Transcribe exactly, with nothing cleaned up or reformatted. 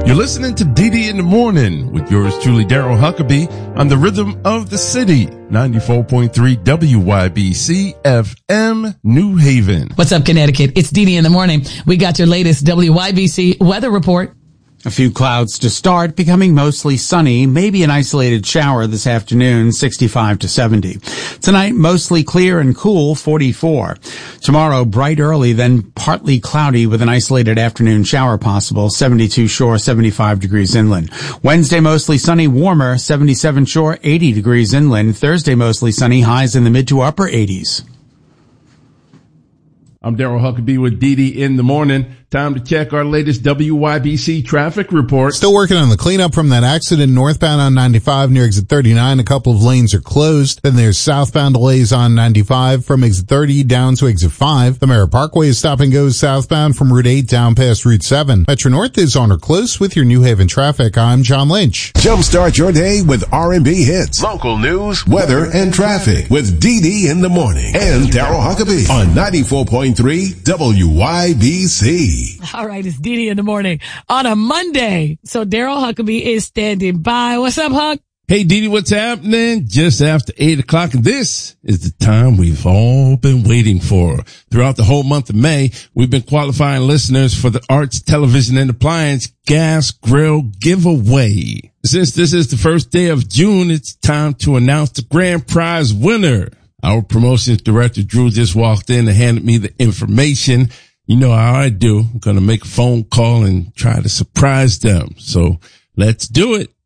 You're listening to D D in the Morning with yours truly, Daryl Huckabee, on the rhythm of the city, ninety-four point three W Y B C F M, New Haven. What's up, Connecticut? It's D D in the Morning. We got your latest W Y B C weather report. A few clouds to start, becoming mostly sunny, maybe an isolated shower this afternoon, sixty-five to seventy. Tonight, mostly clear and cool, forty-four. Tomorrow, bright early, then partly cloudy with an isolated afternoon shower possible, seventy-two shore, seventy-five degrees inland. Wednesday, mostly sunny, warmer, seventy-seven shore, eighty degrees inland. Thursday, mostly sunny, highs in the mid to upper eighties. I'm Daryl Huckabee with D D in the Morning. Time to check our latest W Y B C traffic report. Still working on the cleanup from that accident northbound on ninety-five near exit thirty-nine. A couple of lanes are closed. Then there's southbound delays on ninety-five from exit thirty down to exit five. The Merritt Parkway is stop and go southbound from Route eight down past Route seven. Metro North is on or close with your New Haven traffic. I'm John Lynch. Jumpstart your day with R and B hits, local news, weather, and traffic with D D in the Morning and Daryl Huckabee on ninety-four point three W Y B C. All right, it's D D in the Morning on a Monday. So Daryl Huckabee is standing by. What's up, Huck? Hey, Dee Dee, what's happening? Just after eight o'clock, and this is the time we've all been waiting for. Throughout the whole month of May, we've been qualifying listeners for the Arts, Television, and Appliance Gas Grill Giveaway. Since this is the first day of June, it's time to announce the grand prize winner. Our promotions director, Drew, just walked in and handed me the information. You know how I do. I'm going to make a phone call and try to surprise them. So let's do it.